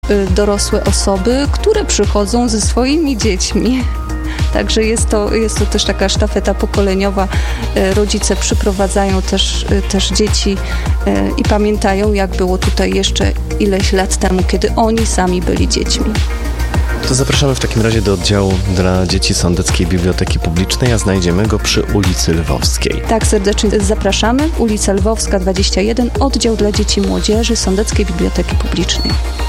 dorosłe osoby, które przychodzą ze swoimi dziećmi. Także jest to też taka sztafeta pokoleniowa. Rodzice przyprowadzają też dzieci i pamiętają, jak było tutaj jeszcze ileś lat temu, kiedy oni sami byli dziećmi. To zapraszamy w takim razie do oddziału dla dzieci Sądeckiej Biblioteki Publicznej, a znajdziemy go przy ulicy Lwowskiej. Tak, serdecznie zapraszamy. Ulica Lwowska 21, oddział dla dzieci i młodzieży Sądeckiej Biblioteki Publicznej.